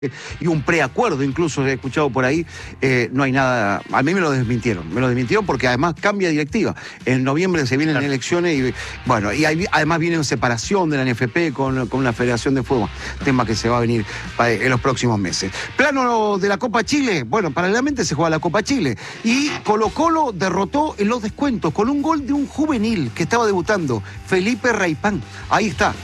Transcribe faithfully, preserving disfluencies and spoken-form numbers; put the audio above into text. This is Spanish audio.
y un preacuerdo, incluso he escuchado por ahí, eh, no hay nada, a mí me lo desmintieron, me lo desmintieron porque además cambia directiva. En noviembre se vienen elecciones y bueno, y hay, además viene separación de la N F P con, con la Federación de Fútbol, tema que se va a venir para, en los próximos meses. Plano de la Copa Chile, bueno, paralelamente se juega la Copa Chile y Colo Colo derrotó en los descuentos con un gol de un juvenil que estaba debutando, Felipe Raipán. Ahí está.